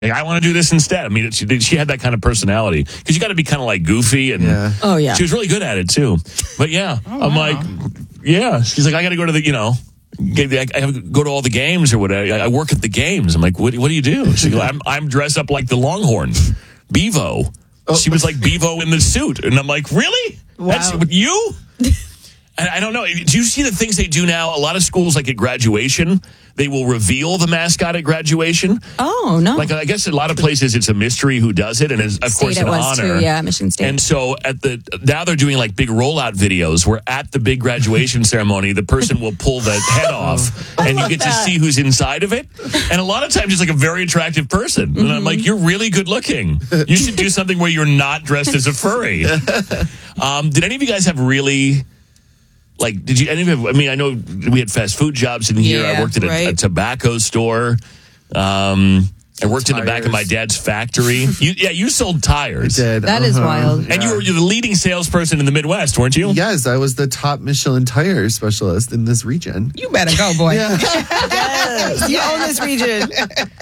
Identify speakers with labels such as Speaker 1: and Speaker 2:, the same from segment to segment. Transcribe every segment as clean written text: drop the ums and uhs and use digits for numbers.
Speaker 1: Like, I want to do this instead. I mean, she had that kind of personality because you got to be kind of like goofy and
Speaker 2: Oh yeah,
Speaker 1: she was really good at it too. But yeah, I'm like, yeah. She's like, I got to go to the, I have to go to all the games or whatever. I work at the games. I'm like, what do you do? She's like, I'm dressed up like the Longhorn, Bevo. She was like Bevo in the suit, and I'm like, really?
Speaker 2: Wow.
Speaker 1: That's you? I don't know. Do you see the things they do now? A lot of schools, like at graduation, they will reveal the mascot at graduation.
Speaker 2: Oh, no.
Speaker 1: Like, I guess a lot of places it's a mystery who does it, and it's, of course, an honor.
Speaker 2: Too, yeah, Michigan State.
Speaker 1: And so now they're doing like big rollout videos where at the big graduation ceremony, the person will pull the head off, and you get to see who's inside of it. And a lot of times it's like a very attractive person. And I'm like, you're really good looking. You should do something where you're not dressed as a furry. Did any of you guys have really... Like, did you? I know we had fast food jobs in here.
Speaker 2: Yeah,
Speaker 1: I worked at a tobacco store. I worked in the back of my dad's factory. You sold tires.
Speaker 3: I did.
Speaker 2: That is wild.
Speaker 1: And you were the leading salesperson in the Midwest, weren't you?
Speaker 3: Yes, I was the top Michelin tire specialist in this region.
Speaker 4: You better go, boy.
Speaker 2: Yes, you own this region.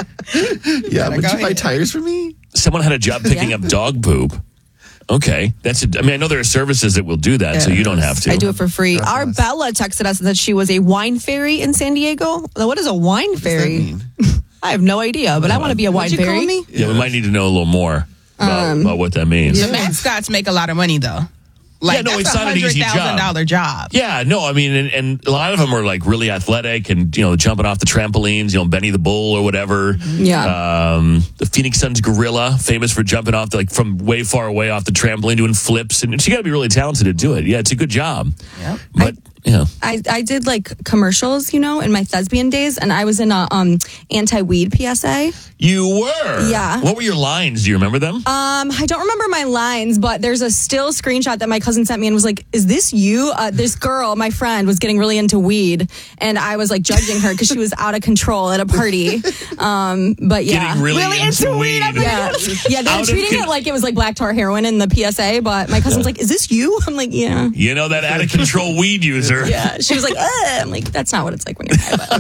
Speaker 3: Yeah, would you buy tires for me?
Speaker 1: Someone had a job picking up dog poop. Okay, I know there are services that will do that, so you don't have to.
Speaker 2: I do it for free. Our Bella texted us that she was a wine fairy in San Diego. What is a wine fairy? I have no idea, but I want to be a wine fairy.
Speaker 1: Yeah, we might need to know a little more about what that means.
Speaker 4: The mascots make a lot of money, though. Like,
Speaker 1: it's
Speaker 4: that's
Speaker 1: not an easy
Speaker 4: $100,000 job.
Speaker 1: Yeah, no, I mean, and a lot of them are like really athletic and, jumping off the trampolines, Benny the Bull or whatever.
Speaker 2: Yeah.
Speaker 1: The Phoenix Suns gorilla, famous for jumping off from way far away off the trampoline, doing flips. And she got to be really talented to do it. Yeah, it's a good job.
Speaker 4: Yep.
Speaker 1: But,
Speaker 2: I did like commercials, in my thespian days, and I was in a anti-weed PSA.
Speaker 1: You were?
Speaker 2: Yeah.
Speaker 1: What were your lines? Do you remember them?
Speaker 2: I don't remember my lines, but there's a still screenshot that my cousin sent me and was like, is this you? This girl, my friend, was getting really into weed, and I was like judging her because she was out of control at a party. But yeah.
Speaker 1: Getting really into weed.
Speaker 2: Yeah, they were treating it like it was like black tar heroin in the PSA, but my cousin's like, is this you? I'm like, yeah.
Speaker 1: That out of control weed user.
Speaker 2: Yeah, she was like, I'm like, that's not what it's like when you're high, but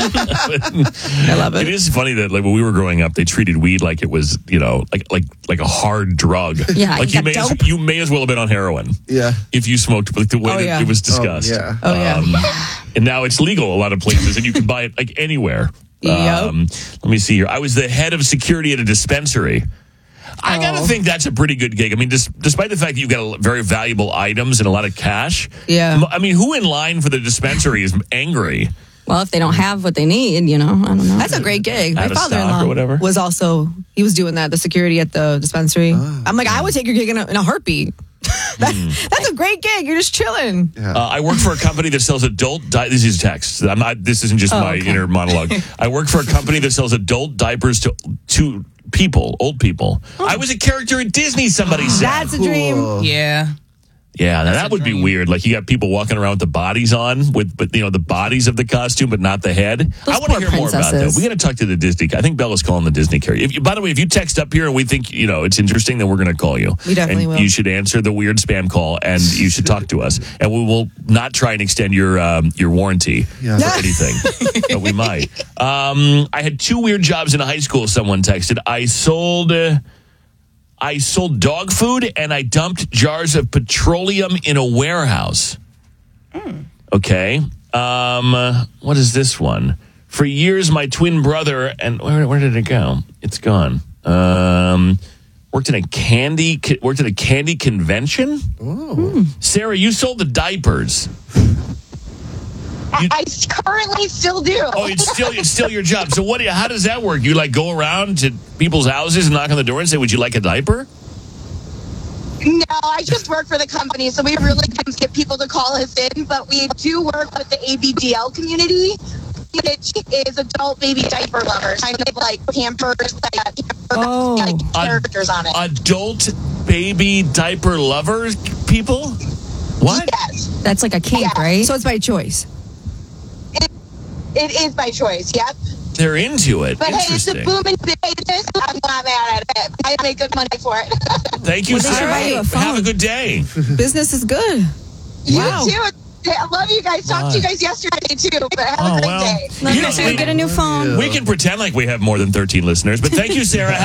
Speaker 2: okay. I love it.
Speaker 1: It is funny that when we were growing up, they treated weed like it was, like a hard drug.
Speaker 2: Yeah,
Speaker 1: like you may as well have been on heroin.
Speaker 3: Yeah.
Speaker 1: If you smoked, like the way that it was discussed.
Speaker 3: Oh,
Speaker 2: yeah.
Speaker 1: And now it's legal a lot of places, and you can buy it like anywhere.
Speaker 2: Yep.
Speaker 1: Let me see here. I was the head of security at a dispensary. I got to think that's a pretty good gig. I mean, despite the fact that you've got very valuable items and a lot of cash.
Speaker 2: Yeah.
Speaker 1: I mean, who in line for the dispensary is angry?
Speaker 2: Well, if they don't have what they need, I don't know. That's a great gig. My father-in-law was also, he was doing that, the security at the dispensary. I'm like, I would take your gig in a heartbeat. That's a great gig. You're just chilling.
Speaker 3: Yeah.
Speaker 1: I work for a company that sells this is text. This isn't just my inner monologue. I work for a company that sells adult diapers to old people. I was a character at Disney, somebody said.
Speaker 2: That's a dream.
Speaker 4: Yeah.
Speaker 1: Yeah, now that would be weird. Like, you got people walking around with the bodies on, the bodies of the costume, but not the head. I want to hear more about that. We got to talk to the Disney. I think Bella's calling the Disney carrier. By the way, if you text up here and we think it's interesting, then we're going to call you.
Speaker 2: We definitely will.
Speaker 1: You should answer the weird spam call, and you should talk to us. And we will not try and extend your warranty for anything, but we might. I had 2 weird jobs in high school. Someone texted. I sold dog food, and I dumped jars of petroleum in a warehouse. Okay. What is this one? For years, my twin brother, and where did it go? It's gone. Worked at a candy convention. Sarah, you sold the diapers.
Speaker 5: I currently still do.
Speaker 1: Oh, it's still your job. So how does that work? You go around to people's houses and knock on the door and say, would you like a diaper?
Speaker 5: No, I just work for the company, so we really can't get people to call us in, but we do work with the ABDL community, which is adult baby diaper lovers, kind of like Pampers, characters on it.
Speaker 1: Adult baby diaper lovers people? What?
Speaker 5: Yes.
Speaker 2: That's like a kink, right? So it's by choice.
Speaker 5: It is by choice, yep.
Speaker 1: They're into it.
Speaker 5: But hey, it's a booming business. I'm not mad at it. I make good money for it.
Speaker 1: Thank you,
Speaker 2: Well, they should buy you
Speaker 1: Sarah.
Speaker 2: a phone.
Speaker 1: Have a good day.
Speaker 2: Business is good.
Speaker 5: You
Speaker 2: Wow.
Speaker 5: too. I love you guys. Talked to you guys yesterday, too. But have a great day.
Speaker 2: Love
Speaker 1: You
Speaker 2: you
Speaker 1: know,
Speaker 2: too. Get a new phone.
Speaker 1: We can pretend like we have more than 13 listeners, but thank you, Sarah.